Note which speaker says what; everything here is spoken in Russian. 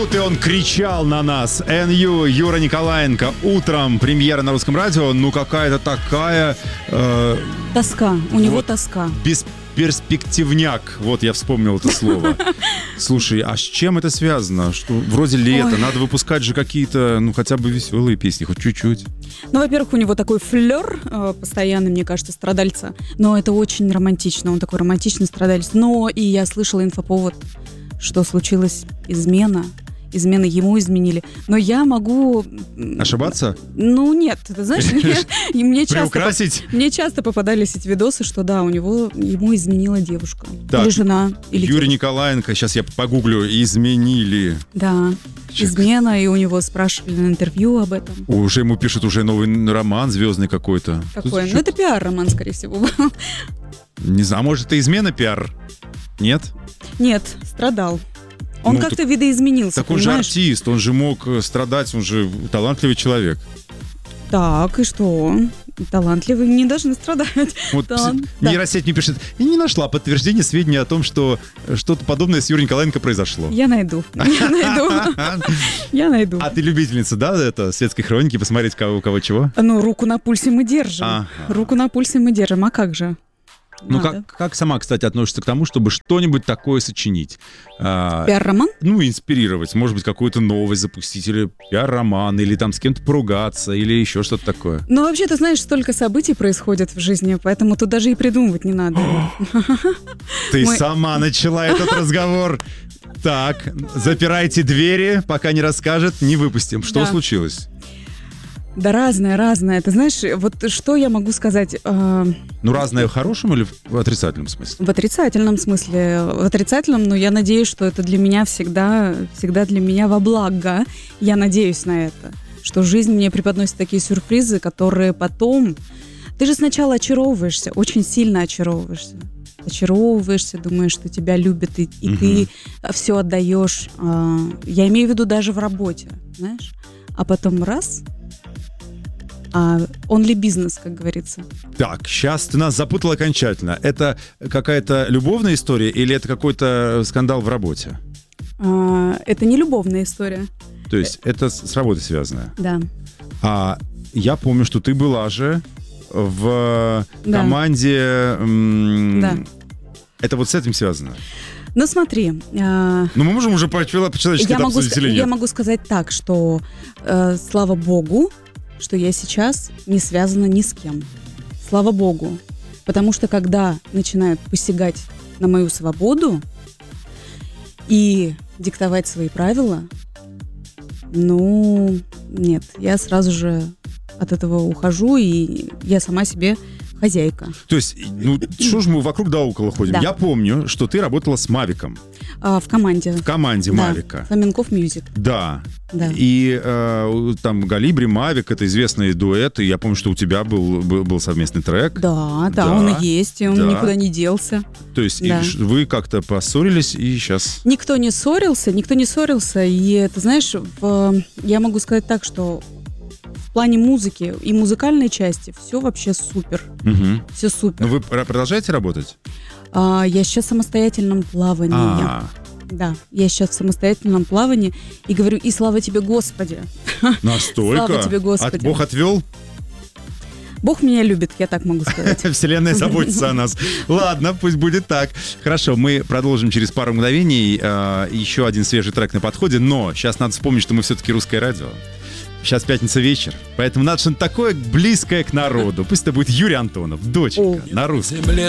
Speaker 1: И он кричал на нас. НЮ, Юра Николаенко. Утром премьера на Русском радио. Ну, какая-то такая...
Speaker 2: Тоска. У него
Speaker 1: вот
Speaker 2: тоска.
Speaker 1: Бесперспективняк. Вот я вспомнил это слово. Слушай, а с чем это связано? Что вроде лето, надо выпускать же какие-то, ну, хотя бы веселые песни, хоть чуть-чуть.
Speaker 2: Ну, во-первых, у него такой флер постоянный, мне кажется, страдальца. Но это очень романтично. Он такой романтичный страдалец. Но и я слышала инфоповод, что случилась измена. Измены ему изменили. Но я могу...
Speaker 1: Ошибаться?
Speaker 2: Ну, нет. Ты знаешь,
Speaker 1: Приукрасить?
Speaker 2: мне часто попадались эти видосы, что да, ему изменила девушка.
Speaker 1: Так,
Speaker 2: или жена. Или
Speaker 1: Юрий
Speaker 2: девушка.
Speaker 1: Николаенко, сейчас я погуглю, изменили.
Speaker 2: Да. Измена, и у него спрашивали на интервью об этом.
Speaker 1: Уже ему пишут уже новый роман звездный какой-то.
Speaker 2: Какой? Ну, это пиар-роман, скорее всего, был.
Speaker 1: Не знаю, может, это измена пиар? Нет?
Speaker 2: Нет, страдал. Он
Speaker 1: Ну,
Speaker 2: как-то видоизменился,
Speaker 1: Так он же
Speaker 2: понимаешь?
Speaker 1: артист, он же мог страдать, он же талантливый человек.
Speaker 2: Так, и что? Талантливые не должны страдать.
Speaker 1: Вот
Speaker 2: Да.
Speaker 1: нейросеть мне пишет, и не нашла подтверждения сведений о том, что что-то подобное с Юрием Николаенко произошло.
Speaker 2: Я найду. Я найду.
Speaker 1: А ты любительница, да, это светской хроники, посмотреть, у кого чего?
Speaker 2: Ну, руку на пульсе мы держим.
Speaker 1: Ага.
Speaker 2: Руку на пульсе мы держим. А как же?
Speaker 1: Ну,
Speaker 2: Надо.
Speaker 1: как сама, кстати, относишься к тому, чтобы что-нибудь такое сочинить?
Speaker 2: Пиар-роман?
Speaker 1: Ну, инспирировать. Может быть, какую-то новость запустить, или пиар-роман, или там с кем-то поругаться, или еще что-то такое.
Speaker 2: Ну, вообще, ты знаешь, столько событий происходит в жизни, поэтому тут даже и придумывать не надо.
Speaker 1: Ты
Speaker 2: Мы-
Speaker 1: сама начала этот разговор. Так, запирайте двери, пока не расскажет, не выпустим. Что
Speaker 2: Да.
Speaker 1: случилось?
Speaker 2: Да разное. Ты знаешь, вот что я могу сказать?
Speaker 1: Ну, разное в хорошем или в отрицательном смысле?
Speaker 2: В отрицательном смысле. В отрицательном, но я надеюсь, что это для меня всегда для меня во благо. Я надеюсь на это. Что жизнь мне преподносит такие сюрпризы, которые потом... Ты же сначала очаровываешься, очень сильно очаровываешься. Очаровываешься, думаешь, что тебя любят, и ты все отдаешь. Я имею в виду даже в работе, знаешь? А потом раз... он ли бизнес, как говорится?
Speaker 1: Так, сейчас ты нас запутал окончательно. Это какая-то любовная история или это какой-то скандал в работе?
Speaker 2: Это не любовная история.
Speaker 1: То есть это с работой связано.
Speaker 2: Да.
Speaker 1: А я помню, что ты была же в
Speaker 2: Да.
Speaker 1: команде...
Speaker 2: Да.
Speaker 1: Это вот с этим связано?
Speaker 2: Ну смотри,
Speaker 1: Ну, мы можем уже по-человечески это обсудить или
Speaker 2: я
Speaker 1: нет?
Speaker 2: могу сказать так, что слава богу, что я сейчас не связана ни с кем. Слава богу. Потому что когда начинают посягать на мою свободу и диктовать свои правила, ну, нет, я сразу же от этого ухожу, и я сама себе хозяйка.
Speaker 1: То есть, ну, что ж мы вокруг да около ходим?
Speaker 2: Да.
Speaker 1: Я помню, что ты работала с Мавиком,
Speaker 2: В команде.
Speaker 1: в команде
Speaker 2: Да,
Speaker 1: Мавика.
Speaker 2: Фламенков Мьюзик.
Speaker 1: Да.
Speaker 2: Да.
Speaker 1: И там Галибри, Мавик, это известный дуэт, и я помню, что у тебя был совместный трек.
Speaker 2: Да,
Speaker 1: Да.
Speaker 2: он и есть, и он
Speaker 1: Да.
Speaker 2: никуда не делся.
Speaker 1: То есть
Speaker 2: Да.
Speaker 1: вы как-то поссорились, и сейчас...
Speaker 2: Никто не ссорился, и ты знаешь, я могу сказать так, что в плане музыки и музыкальной части все вообще супер,
Speaker 1: Мгм.
Speaker 2: все супер.
Speaker 1: Ну, вы продолжаете работать?
Speaker 2: Я сейчас в самостоятельном плавании.
Speaker 1: А,
Speaker 2: Да, я сейчас в самостоятельном плавании и говорю, и слава тебе, Господи.
Speaker 1: настолько?
Speaker 2: Слава тебе, Господи.
Speaker 1: Бог отвел?
Speaker 2: Бог меня любит, я так могу сказать.
Speaker 1: Вселенная заботится о нас. Ладно, пусть будет так. Хорошо, мы продолжим через пару мгновений. Еще один свежий трек на подходе, но сейчас надо вспомнить, что мы все-таки русское радио. Сейчас пятница вечер, поэтому надо что-то такое близкое к народу. Пусть это будет Юрий Антонов, доченька, на русском.
Speaker 3: Земле